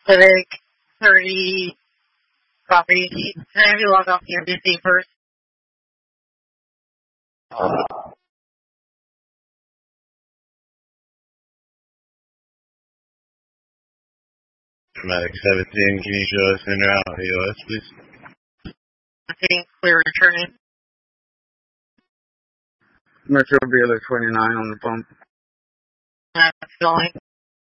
Civic 30 property. Can I have you log off the MDC first? Dramatic 17, can you show us in or out AOS, please? Okay, clear returning. Metro Bueller 29 on the phone. That's going.